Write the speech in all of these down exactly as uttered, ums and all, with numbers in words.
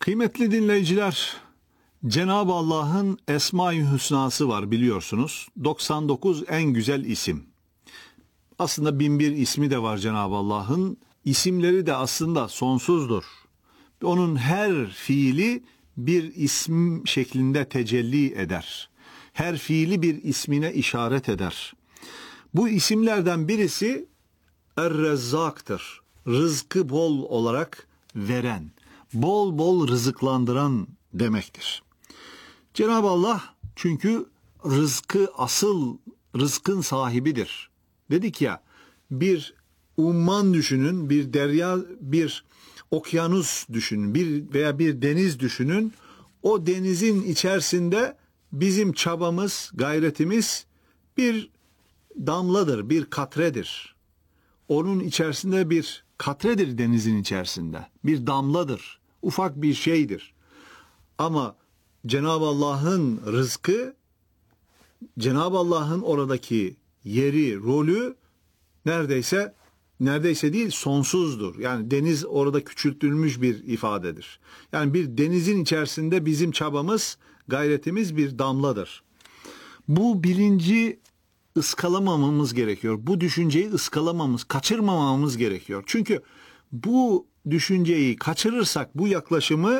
Kıymetli dinleyiciler, Cenab-ı Allah'ın Esma-i Hüsnası var biliyorsunuz. doksan dokuz en güzel isim. Aslında bin bir ismi de var Cenab-ı Allah'ın. İsimleri de aslında sonsuzdur. Onun her fiili bir isim şeklinde tecelli eder. Her fiili bir ismine işaret eder. Bu isimlerden birisi Er-Rezzak'tır. Rızkı bol olarak veren, bol bol rızıklandıran demektir. Cenab-ı Allah çünkü rızkı asıl rızkın sahibidir. Dedik ya, bir umman düşünün, bir derya, bir okyanus düşünün, bir veya bir deniz düşünün. O denizin içerisinde bizim çabamız, gayretimiz bir damladır, bir katredir. Onun içerisinde bir katredir, denizin içerisinde. Bir damladır, ufak bir şeydir. Ama Cenab-ı Allah'ın rızkı, Cenab-ı Allah'ın oradaki yeri, rolü neredeyse neredeyse değil sonsuzdur. Yani deniz orada küçültülmüş bir ifadedir. Yani bir denizin içerisinde bizim çabamız, gayretimiz bir damladır. Bu bilinci ıskalamamamız gerekiyor. Bu düşünceyi ıskalamamız, kaçırmamamız gerekiyor. Çünkü bu düşünceyi kaçırırsak, bu yaklaşımı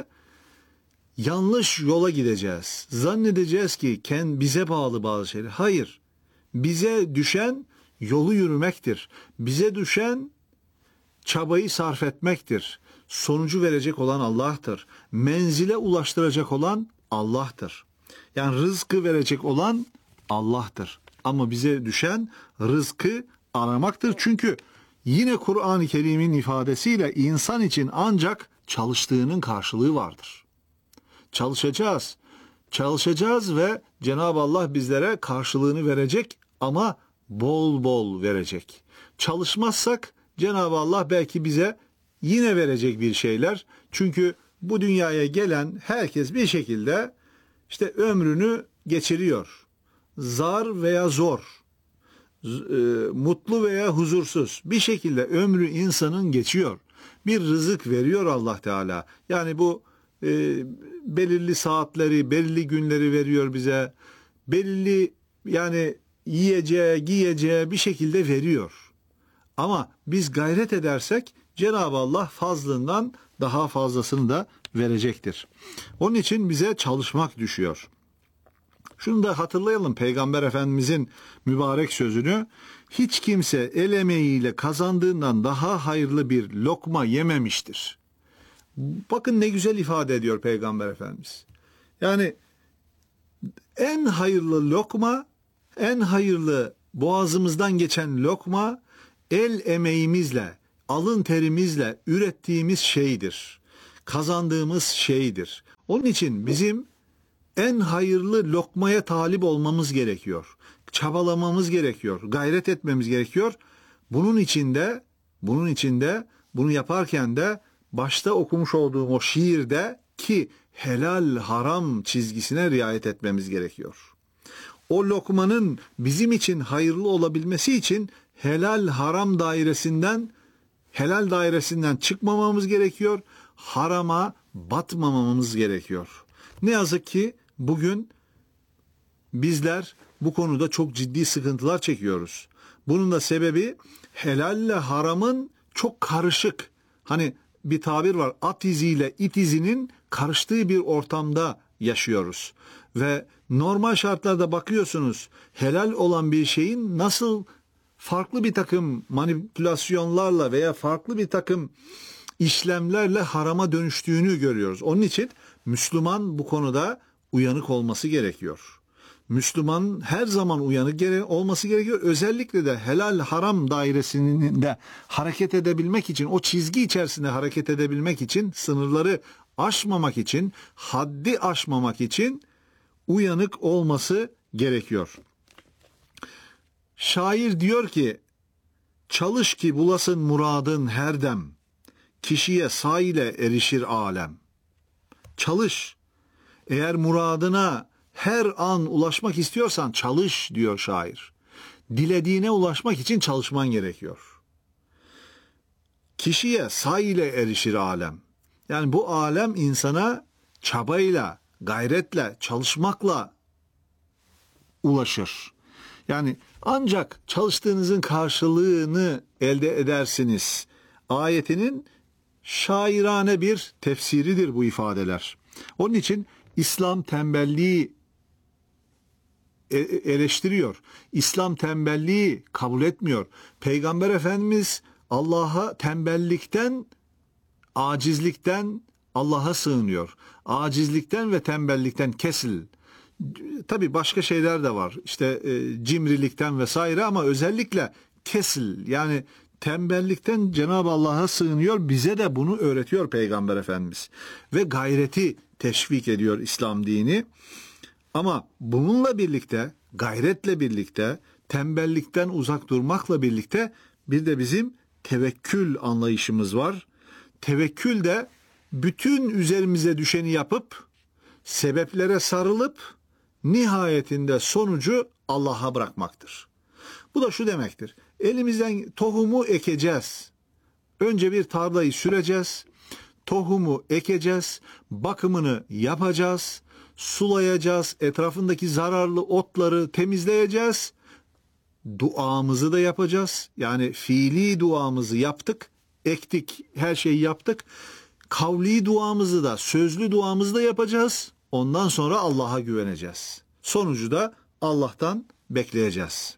yanlış yola gideceğiz. Zannedeceğiz ki kendi bize bağlı bazı şeyler. Hayır. Bize düşen yolu yürümektir. Bize düşen çabayı sarf etmektir. Sonucu verecek olan Allah'tır. Menzile ulaştıracak olan Allah'tır. Yani rızkı verecek olan Allah'tır. Ama bize düşen rızkı aramaktır. Çünkü yine Kur'an-ı Kerim'in ifadesiyle insan için ancak çalıştığının karşılığı vardır. Çalışacağız. Çalışacağız ve Cenab-ı Allah bizlere karşılığını verecek ama bol bol verecek. Çalışmazsak Cenab-ı Allah belki bize yine verecek bir şeyler. Çünkü bu dünyaya gelen herkes bir şekilde işte ömrünü geçiriyor. Zar veya zor, mutlu veya huzursuz bir şekilde ömrü insanın geçiyor. Bir rızık veriyor Allah Teala. Yani bu e, belirli saatleri, belirli günleri veriyor bize. Belirli yani yiyeceği, giyeceği bir şekilde veriyor. Ama biz gayret edersek Cenab-ı Allah fazlından daha fazlasını da verecektir. Onun için bize çalışmak düşüyor. Şunu da hatırlayalım, Peygamber Efendimizin mübarek sözünü: hiç kimse el emeğiyle kazandığından daha hayırlı bir lokma yememiştir. Bakın ne güzel ifade ediyor Peygamber Efendimiz. Yani en hayırlı lokma, en hayırlı boğazımızdan geçen lokma el emeğimizle, alın terimizle ürettiğimiz şeydir. Kazandığımız şeydir. Onun için bizim en hayırlı lokmaya talip olmamız gerekiyor. Çabalamamız gerekiyor. Gayret etmemiz gerekiyor. Bunun içinde, bunun içinde, bunu yaparken de başta okumuş olduğum o şiirde ki helal haram çizgisine riayet etmemiz gerekiyor. O lokmanın bizim için hayırlı olabilmesi için helal haram dairesinden, helal dairesinden çıkmamamız gerekiyor. Harama batmamamız gerekiyor. Ne yazık ki bugün bizler bu konuda çok ciddi sıkıntılar çekiyoruz. Bunun da sebebi helalle haramın çok karışık, hani bir tabir var, at iziyle it izinin karıştığı bir ortamda yaşıyoruz. Ve normal şartlarda bakıyorsunuz helal olan bir şeyin nasıl farklı bir takım manipülasyonlarla veya farklı bir takım işlemlerle harama dönüştüğünü görüyoruz. Onun için Müslüman bu konuda uyanık olması gerekiyor. Müslüman her zaman uyanık olması gerekiyor. Özellikle de helal haram dairesinde hareket edebilmek için, o çizgi içerisinde hareket edebilmek için, sınırları aşmamak için, haddi aşmamak için uyanık olması gerekiyor. Şair diyor ki: çalış ki bulasın muradın her dem, kişiye sayile erişir alem. Çalış. Eğer muradına her an ulaşmak istiyorsan çalış diyor şair. Dilediğine ulaşmak için çalışman gerekiyor. Kişiye sayile erişir alem. Yani bu alem insana çabayla, gayretle, çalışmakla ulaşır. Yani ancak çalıştığınızın karşılığını elde edersiniz. Ayetinin şairane bir tefsiridir bu ifadeler. Onun için İslam tembelliği eleştiriyor. İslam tembelliği kabul etmiyor. Peygamber Efendimiz Allah'a tembellikten, acizlikten Allah'a sığınıyor. Acizlikten ve tembellikten kesil. Tabii başka şeyler de var. İşte e, cimrilikten vesaire ama özellikle kesil, yani tembellikten Cenab-ı Allah'a sığınıyor. Bize de bunu öğretiyor Peygamber Efendimiz. Ve gayreti teşvik ediyor İslam dini. Ama bununla birlikte, gayretle birlikte, tembellikten uzak durmakla birlikte bir de bizim tevekkül anlayışımız var. Tevekkül de bütün üzerimize düşeni yapıp, sebeplere sarılıp, nihayetinde sonucu Allah'a bırakmaktır. Bu da şu demektir: elimizden tohumu ekeceğiz. Önce bir tarlayı süreceğiz, tohumu ekeceğiz, bakımını yapacağız, sulayacağız, etrafındaki zararlı otları temizleyeceğiz, duamızı da yapacağız. Yani fiili duamızı yaptık, ektik, her şeyi yaptık. Kavli duamızı da, sözlü duamızı da yapacağız. Ondan sonra Allah'a güveneceğiz. Sonucu da Allah'tan bekleyeceğiz.